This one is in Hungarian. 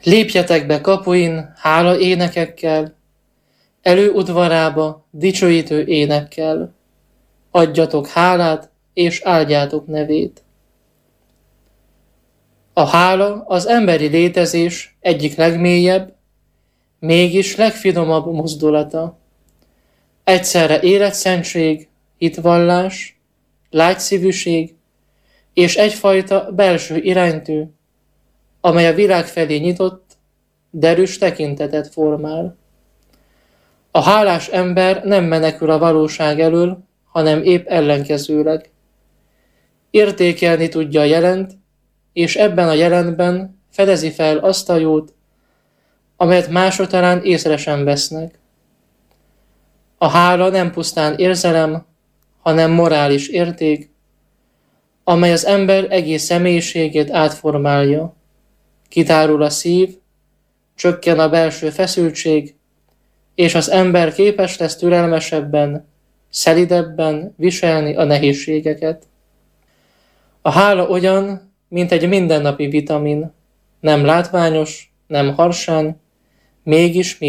Lépjetek be kapuin hála énekekkel, előudvarába dicsőítő énekkel. Adjatok hálát, és áldjátok nevét. A hála az emberi létezés egyik legmélyebb, mégis legfinomabb mozdulata. Egyszerre életszentség, hitvallás, lágyszívűség és egyfajta belső iránytű, amely a világ felé nyitott, derűs tekintetet formál. A hálás ember nem menekül a valóság elől, hanem épp ellenkezőleg. Értékelni tudja a jelent, és ebben a jelentben fedezi fel azt a jót, amelyet mások talán észre sem vesznek. A hála nem pusztán érzelem, hanem morális érték, amely az ember egész személyiségét átformálja. Kitárul a szív, csökken a belső feszültség, és az ember képes lesz türelmesebben, szelidebben viselni a nehézségeket. A hála olyan, mint egy mindennapi vitamin, nem látványos, nem harsány, mégis